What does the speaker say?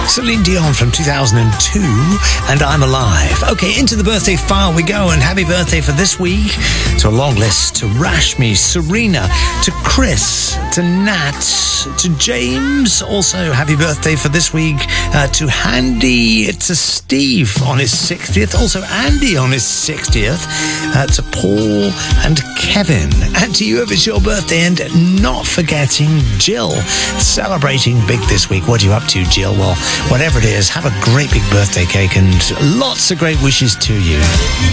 Celine Dion from 2002, and I'm Alive. Okay, into the birthday file we go, and happy birthday for this week to a long list, to Rashmi, Serena, to Chris, to Nat, to James. Also, happy birthday for this week to Handy, to Steve on his 60th, also Andy on his 60th, to Paul and Kevin, and to you if it's your birthday, and not forgetting Jill, celebrating big this week. What are you up to, Jill? Well, whatever it is, have a great big birthday cake and lots of great wishes to you.